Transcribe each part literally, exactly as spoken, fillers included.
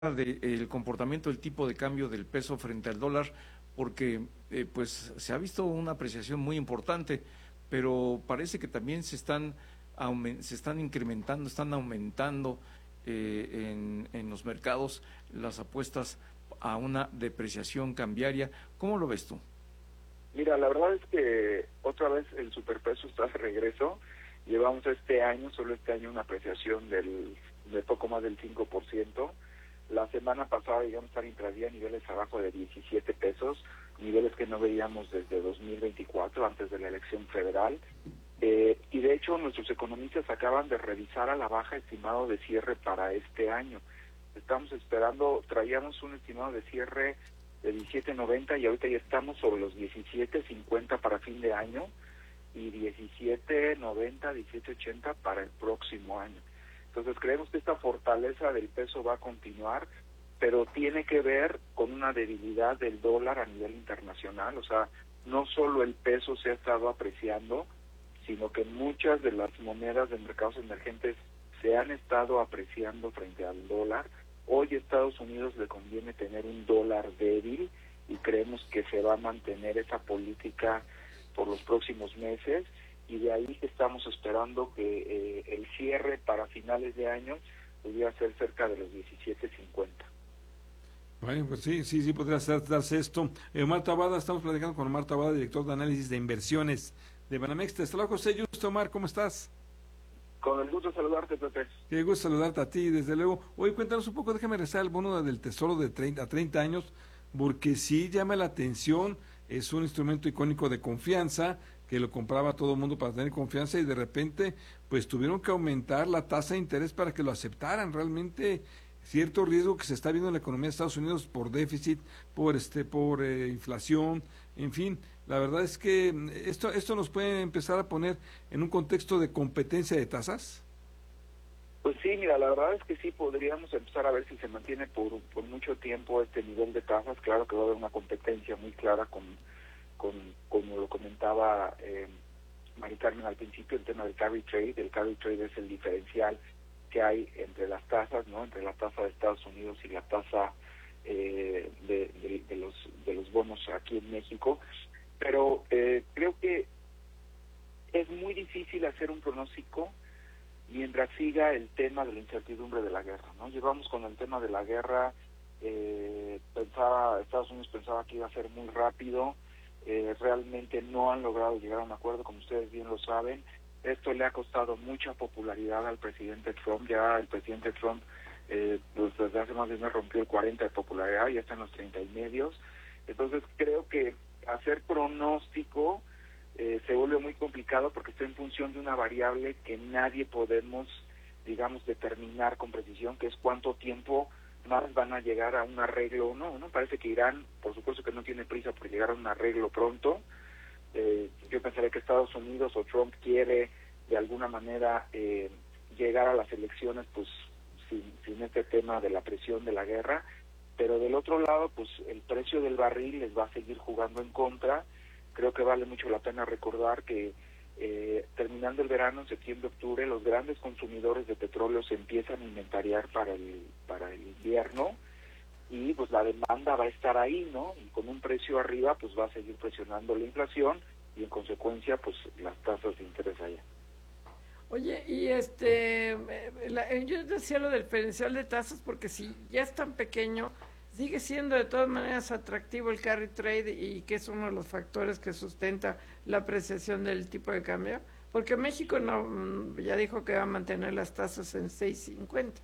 del comportamiento del tipo de cambio del peso frente al dólar, porque eh, pues se ha visto una apreciación muy importante, pero parece que también se están aumen- se están incrementando, están aumentando eh, en, en los mercados las apuestas a una depreciación cambiaria. ¿Cómo lo ves tú? Mira, la verdad es que otra vez el superpeso está de regreso. Llevamos este año, solo este año, una apreciación del de poco más del cinco por ciento. La semana pasada llegamos a estar intradía a niveles abajo de diecisiete pesos, niveles que no veíamos desde dos mil veinticuatro, antes de la elección federal. Eh, y de hecho nuestros economistas acaban de revisar a la baja estimado de cierre para este año. Estamos esperando, traíamos un estimado de cierre de diecisiete noventa y ahorita ya estamos sobre los diecisiete cincuenta para fin de año y diecisiete noventa, diecisiete ochenta para el próximo año. Entonces creemos que esta fortaleza del peso va a continuar, pero tiene que ver con una debilidad del dólar a nivel internacional. O sea, no solo el peso se ha estado apreciando, sino que muchas de las monedas de mercados emergentes se han estado apreciando frente al dólar. Hoy a Estados Unidos le conviene tener un dólar débil y creemos que se va a mantener esa política por los próximos meses, y de ahí que estamos esperando que eh, el cierre para finales de año pudiera ser cerca de los diecisiete cincuenta. Bueno, pues sí, sí, sí, podría ser- darse esto. Eh, Omar Tabada, estamos platicando con Omar Tabada, director de análisis de inversiones de Banamex. Te saludo, José Justo. Omar, ¿cómo estás? Con el gusto de saludarte, Pepe. Qué gusto saludarte a ti, desde luego. Oye, cuéntanos un poco, déjame regresar al bono del Tesoro de treinta a treinta años, porque sí llama la atención, es un instrumento icónico de confianza, que lo compraba todo el mundo para tener confianza y de repente, pues tuvieron que aumentar la tasa de interés para que lo aceptaran. Realmente, cierto riesgo que se está viendo en la economía de Estados Unidos por déficit, por este, por eh, inflación, en fin. La verdad es que mm, esto, esto nos puede empezar a poner en un contexto de competencia de tasas. Pues sí, mira, la verdad es que sí podríamos empezar a ver si se mantiene por, por mucho tiempo este nivel de tasas. Claro que va a haber una competencia muy clara con, con como lo comentaba eh, Mari Carmen al principio, el tema del carry trade. El carry trade es el diferencial que hay entre las tasas, ¿no? Entre la tasa de Estados Unidos y la tasa eh, de, de, de los de los bonos aquí en México. Pero eh, creo que es muy difícil hacer un pronóstico mientras siga el tema de la incertidumbre de la guerra, ¿no? Llevamos con el tema de la guerra, eh, pensaba, Estados Unidos pensaba que iba a ser muy rápido, eh, realmente no han logrado llegar a un acuerdo, como ustedes bien lo saben. Esto le ha costado mucha popularidad al presidente Trump. Ya el presidente Trump eh, pues desde hace más de un mes rompió el cuarenta de popularidad, ya está en los treinta y medios. Entonces creo que hacer pronóstico Eh, se vuelve muy complicado porque está en función de una variable que nadie podemos, digamos, determinar con precisión, que es cuánto tiempo más van a llegar a un arreglo o no, ¿no? Parece que Irán, por supuesto que no tiene prisa por llegar a un arreglo pronto. Eh, yo pensaría que Estados Unidos o Trump quiere de alguna manera eh, llegar a las elecciones pues sin, sin este tema de la presión de la guerra, pero del otro lado pues el precio del barril les va a seguir jugando en contra. Creo que vale mucho la pena recordar que eh, terminando el verano, en septiembre, octubre, los grandes consumidores de petróleo se empiezan a inventariar para el para el invierno y pues la demanda va a estar ahí, ¿no? Y con un precio arriba pues va a seguir presionando la inflación y en consecuencia pues las tasas de interés allá. Oye, y este, eh, la- eh, yo decía lo del diferencial de tasas porque si ya es tan pequeño, sigue siendo de todas maneras atractivo el carry trade y que es uno de los factores que sustenta la apreciación del tipo de cambio, porque México no, mm, ya dijo que va a mantener las tasas en seis cincuenta.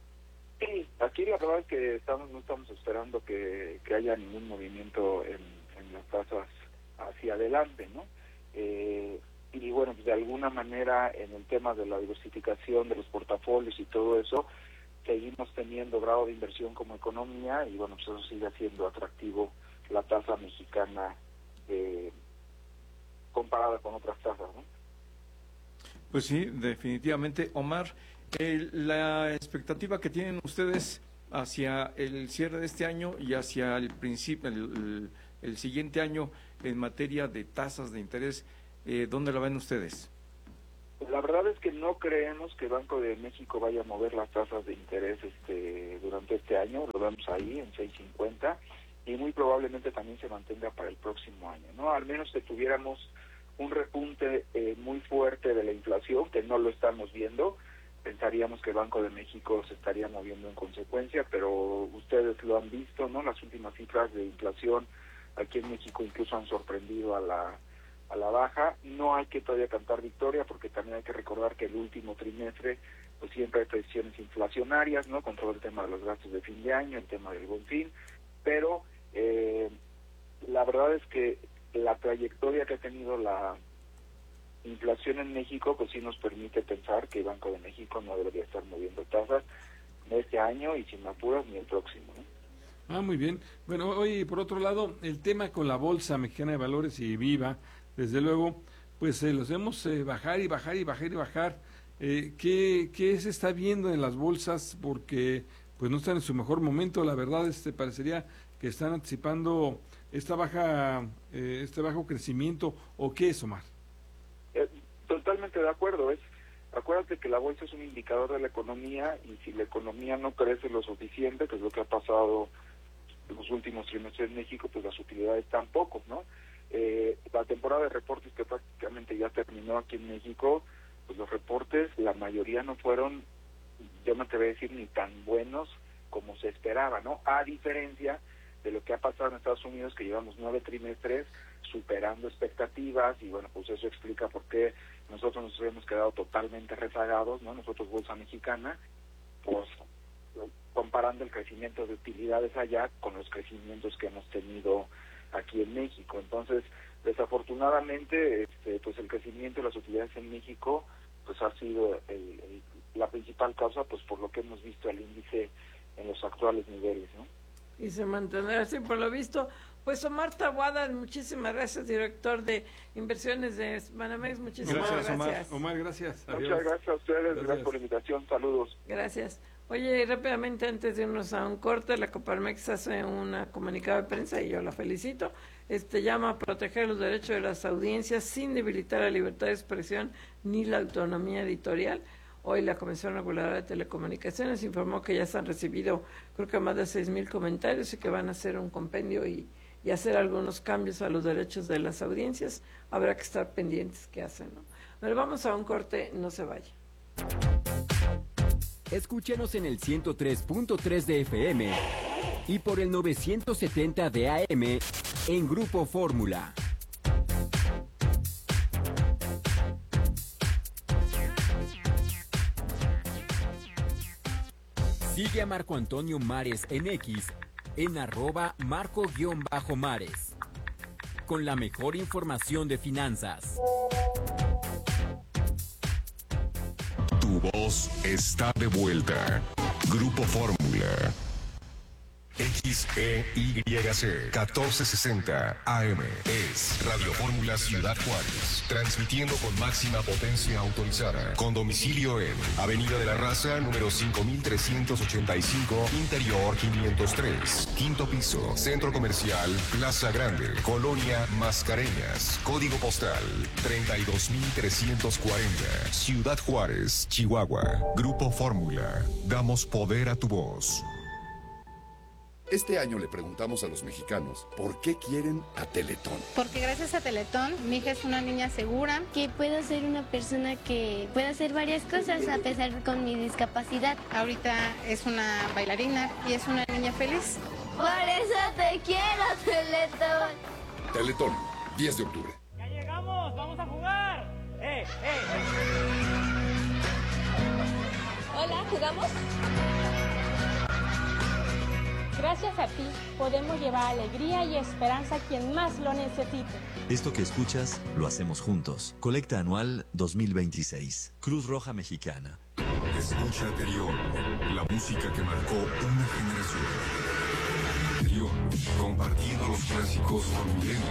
Sí, aquí la verdad es que estamos no estamos esperando que, que haya ningún movimiento en, en las tasas hacia adelante, ¿no? Eh, y bueno, pues de alguna manera en el tema de la diversificación de los portafolios y todo eso, seguimos teniendo grado de inversión como economía y bueno, pues eso sigue siendo atractivo la tasa mexicana eh, comparada con otras tasas, ¿no? Pues sí, definitivamente. Omar, eh, la expectativa que tienen ustedes hacia el cierre de este año y hacia el principio, el, el- el siguiente año en materia de tasas de interés, eh, ¿dónde la ven ustedes? La verdad es que no creemos que el Banco de México vaya a mover las tasas de interés este durante este año, lo vemos ahí en seis cincuenta, y muy probablemente también se mantenga para el próximo año, ¿no? Al menos que tuviéramos un repunte eh, muy fuerte de la inflación, que no lo estamos viendo, pensaríamos que el Banco de México se estaría moviendo en consecuencia, pero ustedes lo han visto, ¿no? Las últimas cifras de inflación aquí en México incluso han sorprendido a la a la baja. No hay que todavía cantar victoria, porque también hay que recordar que el último trimestre pues siempre hay presiones inflacionarias, ¿no? Con todo el tema de los gastos de fin de año, el tema del buen fin, pero eh, la verdad es que la trayectoria que ha tenido la inflación en México pues sí nos permite pensar que el Banco de México no debería estar moviendo tasas este año y sin apuros ni el próximo, ¿no? Ah, muy bien. Bueno, hoy por otro lado, el tema con la Bolsa Mexicana de Valores y Viva, desde luego, pues eh, los vemos eh, bajar y bajar y bajar y bajar. Eh, ¿qué, ¿Qué se está viendo en las bolsas? Porque pues no están en su mejor momento, la verdad, este parecería que están anticipando esta baja, eh, este bajo crecimiento, ¿o qué es, Omar? Eh, totalmente de acuerdo. Es acuérdate que la bolsa es un indicador de la economía, y si la economía no crece lo suficiente, que es lo que ha pasado en los últimos trimestres en México, pues las utilidades tampoco, ¿no? Eh, la temporada de reportes que prácticamente ya terminó aquí en México, pues los reportes, la mayoría no fueron, yo no te voy a decir ni tan buenos como se esperaba, ¿no? A diferencia de lo que ha pasado en Estados Unidos, que llevamos nueve trimestres superando expectativas, y bueno, pues eso explica por qué nosotros nos hemos quedado totalmente rezagados, ¿no? Nosotros, Bolsa Mexicana, pues comparando el crecimiento de utilidades allá con los crecimientos que hemos tenido aquí en México. Entonces, desafortunadamente, este, pues el crecimiento de las utilidades en México pues ha sido el, el, la principal causa, pues por lo que hemos visto el índice en los actuales niveles, ¿no? Y se mantendrá así por lo visto. Pues Omar Taboada, muchísimas gracias, director de inversiones de Banamex, muchísimas Gracias, gracias. Omar. Omar, gracias. Muchas Adiós. gracias a ustedes, Gracias. gracias por la invitación, saludos. Gracias. Oye, y rápidamente, antes de irnos a un corte, la Coparmex hace una comunicado de prensa y yo la felicito. Este llama a proteger los derechos de las audiencias sin debilitar la libertad de expresión ni la autonomía editorial. Hoy la Comisión Reguladora de Telecomunicaciones informó que ya se han recibido, creo que más de seis mil comentarios, y que van a hacer un compendio y, y hacer algunos cambios a los derechos de las audiencias. Habrá que estar pendientes qué hacen, ¿no? Pero vamos a un corte, no se vaya. Escúchenos en el ciento tres punto tres de F M y por el novecientos setenta de A M en Grupo Fórmula. Sigue a Marco Antonio Mares en X en arroba marco-mares con la mejor información de finanzas. Tu voz está de vuelta. Grupo Fórmula. X E Y C catorce sesenta A M es Radio Fórmula Ciudad Juárez, transmitiendo con máxima potencia autorizada, con domicilio en Avenida de la Raza, número cinco mil trescientos ochenta y cinco, Interior quinientos tres, quinto piso, Centro Comercial Plaza Grande, Colonia Mascareñas, código postal treinta y dos mil trescientos cuarenta, Ciudad Juárez, Chihuahua. Grupo Fórmula, damos poder a tu voz. Este año le preguntamos a los mexicanos por qué quieren a Teletón. Porque gracias a Teletón, mi hija es una niña segura. Que puedo ser una persona que pueda hacer varias cosas a pesar con mi discapacidad. Ahorita es una bailarina y es una niña feliz. Por eso te quiero, Teletón. Teletón, diez de octubre. ¡Ya llegamos! ¡Vamos a jugar! ¡Eh, eh! Hola, ¿jugamos? Gracias a ti, podemos llevar alegría y esperanza a quien más lo necesite. Esto que escuchas, lo hacemos juntos. Colecta anual dos mil veintiséis. Cruz Roja Mexicana. Escucha Terión, la música que marcó una generación. Terión, compartiendo los clásicos con milenios.